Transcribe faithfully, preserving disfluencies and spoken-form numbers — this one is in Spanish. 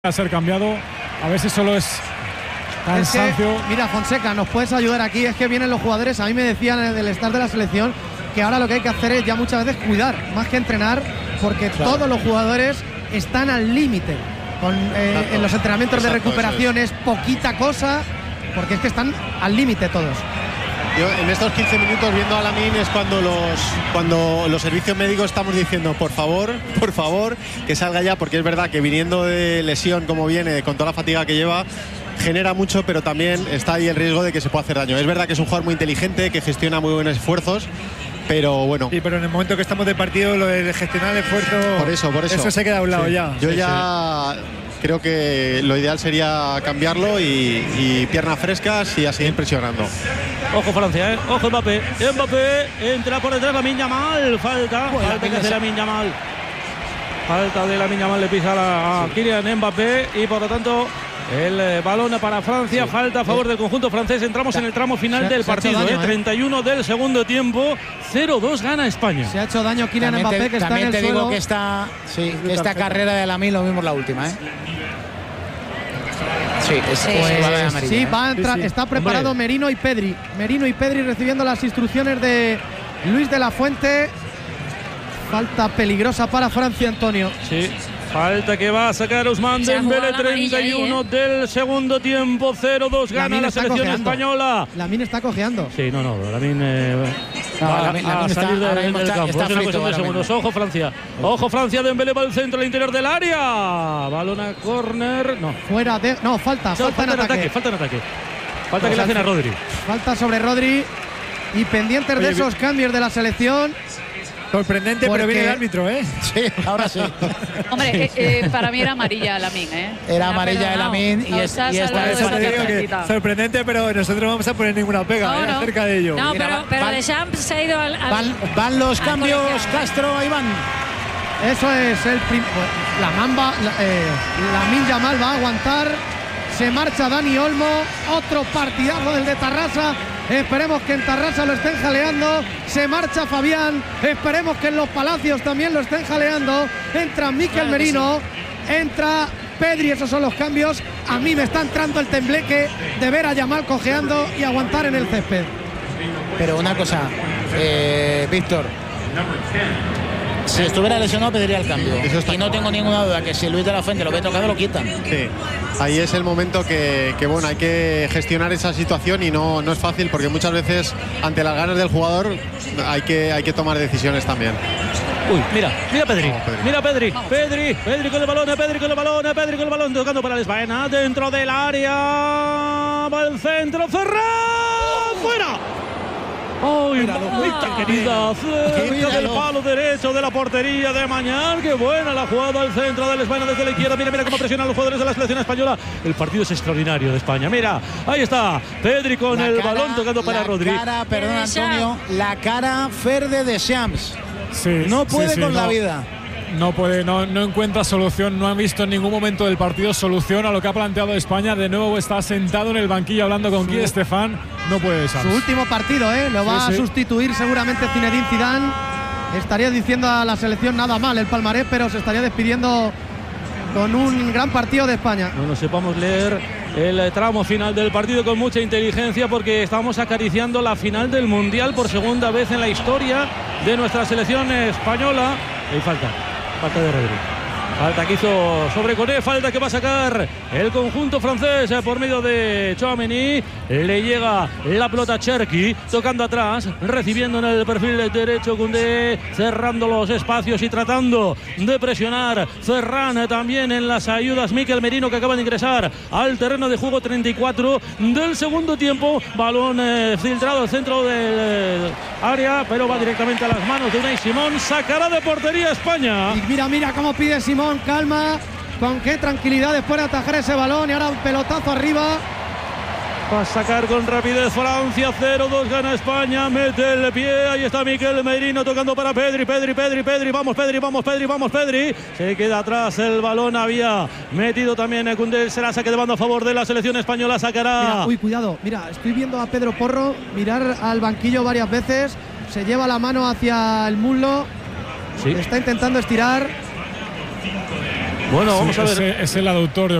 a ser cambiado, a ver si solo es cansancio. Es que, mira, Fonseca, nos puedes ayudar aquí. Es que vienen los jugadores. A mí me decían del staff de la selección que ahora lo que hay que hacer es ya muchas veces cuidar más que entrenar, porque claro, todos los jugadores están al límite con eh, exacto, en los entrenamientos exacto, de recuperación es. es poquita cosa, porque es que están al límite todos. Yo en estos quince minutos viendo a Lamine es cuando los cuando los servicios médicos estamos diciendo por favor, por favor, que salga ya, porque es verdad que viniendo de lesión como viene, con toda la fatiga que lleva, genera mucho, pero también está ahí el riesgo de que se pueda hacer daño. Es verdad que es un jugador muy inteligente, que gestiona muy buenos esfuerzos, pero bueno. Sí, pero en el momento que estamos de partido, lo de gestionar el esfuerzo, por eso, por eso. Eso se queda a un lado sí. ya. Yo sí, ya sí. creo que lo ideal sería cambiarlo y, y piernas frescas y a seguir presionando. Ojo Francia, ¿eh? Ojo Mbappé. Mbappé entra por detrás, Lamine Yamal. Falta, bueno, falta que hace Lamine Yamal. Falta de Lamine Yamal, le pisa a sí. Kylian Mbappé y por lo tanto el eh, balón para Francia. Sí. Falta a favor del conjunto francés. Entramos en el tramo final se, del se partido. Daño, ¿eh? treinta y uno del segundo tiempo. cero dos gana España. Se ha hecho daño Kylian también Mbappé, te, que está también en el te suelo. digo que esta, sí, que esta carrera de Lamine lo mismo es la última, ¿eh? Sí, es, pues, es amarilla, sí, va a entrar, sí, sí. Está preparado Hombre. Merino y Pedri. Merino y Pedri recibiendo las instrucciones de Luis de la Fuente. Falta peligrosa para Francia, Antonio. Sí. Falta que va a sacar Ousmane Dembélé, treinta y uno ahí, ¿eh? del segundo tiempo, cero dos gana la selección cojeando. española. Lamine está cojeando. Sí, no, no, Lamine eh, no, va Lamine, a Lamine salir está, de, del está, campo. Está es una frito, cuestión de segundos. Ojo Francia, ojo Francia, Dembélé va al centro, al interior del área. Balón a córner, no. Fuera de, no, falta, no, falta, falta en ataque. ataque. Falta en ataque. Falta que le hacen a Rodri. Falta sobre Rodri y pendientes Oye, de esos cambios de la selección. Sorprendente, porque... pero viene el árbitro, ¿eh? Sí, ahora sí. Hombre, eh, eh, para mí era amarilla Lamine, ¿eh? Era amarilla de Lamine y, es, y esta eso te digo que sorprendente, pero nosotros no vamos a poner ninguna pega no, ¿eh? no. acerca de ello. No, pero, pero van, Deschamps se ha ido al... al van, van los al cambios, colegial. Castro, ahí van. Eso es el prim... La Mamba, la, eh, Lamine Yamal va a aguantar. Se marcha Dani Olmo. Otro partidazo del de Tarrasa. Esperemos que en Tarrasa lo estén jaleando. Se marcha Fabián. Esperemos que en los Palacios también lo estén jaleando. Entra Mikel claro Merino. Sí. Entra Pedri. Esos son los cambios. A mí me está entrando el tembleque de ver a Yamal cojeando y aguantar en el césped. Pero una cosa, eh, Víctor. Si estuviera lesionado pediría el cambio. Y no tengo ninguna duda que si Luis de la Fuente lo ve tocado lo quitan. Sí. Ahí es el momento que, que bueno, hay que gestionar esa situación y no, no es fácil porque muchas veces ante las ganas del jugador hay que, hay que tomar decisiones también. Uy, mira, mira Pedri, Vamos, Pedri. mira Pedri, Pedri, Pedri con el balón, Pedri con el balón, Pedri con el balón, tocando para el España, dentro del área, va el centro, Ferran, fuera. ¡Ay, mamita querida! Cerca del palo derecho de la portería de Mañán. ¡Qué buena la jugada al centro del España desde la izquierda! Mira, mira cómo presionan los jugadores de la selección española. El partido es extraordinario de España. Mira, ahí está Pedri con la el cara, balón tocando para Rodri. La cara, perdón Antonio, la cara Ferde de Deschamps. Sí, no puede sí, sí, con no. la vida. No puede, no, no encuentra solución, no han visto en ningún momento del partido solución a lo que ha planteado España. De nuevo está sentado en el banquillo hablando con Guy Estefan. No puede ser. Su último partido, ¿eh? Lo va sí, sí. a sustituir seguramente Zinedine Zidane. Estaría diciendo a la selección nada mal el palmarés, pero se estaría despidiendo con un gran partido de España. No nos sepamos leer el tramo final del partido con mucha inteligencia porque estamos acariciando la final del Mundial por segunda vez en la historia de nuestra selección española. Ahí falta. Falta de Rodri. Falta que hizo sobre Coné. Falta que va a sacar el conjunto francés por medio de Tchouaméni. Le llega la pelota a Cherki. Tocando atrás. Recibiendo en el perfil derecho Koundé. Cerrando los espacios y tratando de presionar. Ferran también en las ayudas. Mikel Merino que acaba de ingresar al terreno de juego. treinta y cuatro del segundo tiempo. Balón eh, filtrado al centro del área. Pero va directamente a las manos de Unai Simón. Sacará de portería España. Y mira, mira cómo pide Simón. Calma, con qué tranquilidad después de atajar ese balón y ahora un pelotazo arriba. Va a sacar con rapidez Francia, cero dos gana España, mete el pie, ahí está Mikel Merino tocando para Pedri, Pedri, Pedri, Pedri, vamos Pedri, vamos Pedri, vamos Pedri. Se queda atrás el balón, había metido también a Koundé, será saque de banda a favor de la selección española, sacará. Mira, uy, cuidado, mira, estoy viendo a Pedro Porro mirar al banquillo varias veces, se lleva la mano hacia el muslo, sí. Está intentando estirar. Bueno, vamos sí, a ver. Ese, es el aductor.